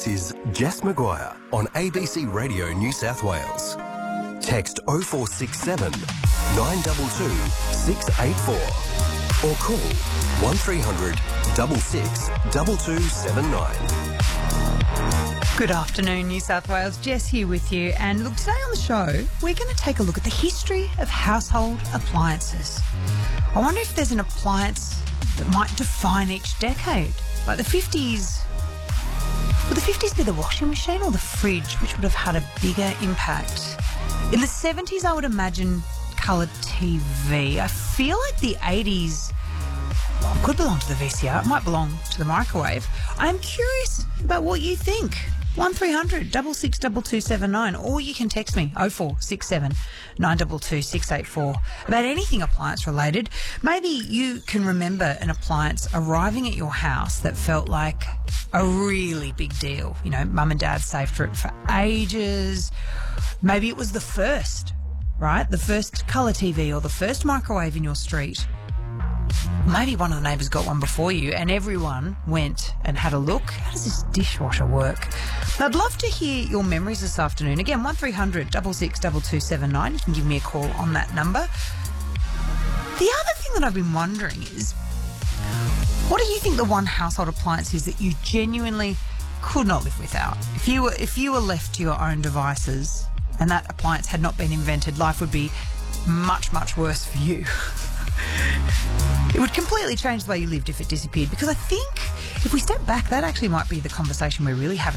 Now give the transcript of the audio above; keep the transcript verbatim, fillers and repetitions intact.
This is Jess Maguire on A B C Radio New South Wales. Text oh four six seven, nine two two, six eight four or call one three hundred, six six, two two seven nine. Good afternoon, New South Wales. Jess here with you. And look, today on the show, we're going to take a look at the history of household appliances. I wonder if there's an appliance that might define each decade. Like the fifties, would the fifties be the washing machine or the fridge, which would have had a bigger impact? In the seventies, I would imagine coloured T V. I feel like the eighties well, could belong to the V C R. It might belong to the microwave. I'm curious about what you think. one three hundred, six six two two seven nine, or you can text me oh four six seven, nine two two, six eight four about anything appliance related. Maybe you can remember an appliance arriving at your house that felt like a really big deal. You know, mum and dad saved for it for ages. Maybe it was the first, right? The first colour T V or the first microwave in your street. Maybe one of the neighbours got one before you and everyone went and had a look. How does this dishwasher work? I'd love to hear your memories this afternoon. Again, one three hundred, six six two two seven nine. You can give me a call on that number. The other thing that I've been wondering is, what do you think the one household appliance is that you genuinely could not live without? If you were, if you were left to your own devices and that appliance had not been invented, life would be much, much worse for you. It would completely change the way you lived if it disappeared, because I think if we step back, that actually might be the conversation we're really having.